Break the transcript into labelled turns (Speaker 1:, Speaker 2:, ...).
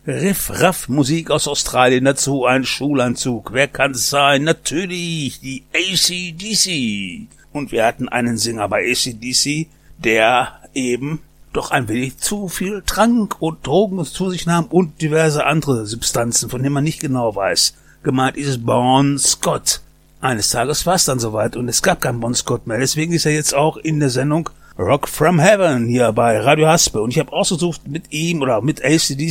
Speaker 1: Riff-Raff-Musik aus Australien, dazu ein Schulanzug. Wer kann's sein? Natürlich, die AC/DC. Und wir hatten einen Sänger bei AC/DC, der eben doch ein wenig zu viel trank und Drogen zu sich nahm und diverse andere Substanzen, von denen man nicht genau weiß. Gemeint ist es Bon Scott. Eines Tages war es dann soweit und es gab keinen Bon Scott mehr. Deswegen ist er jetzt auch in der Sendung Rock from Heaven hier bei Radio Haspe. Und ich habe ausgesucht mit ihm oder mit AC/DC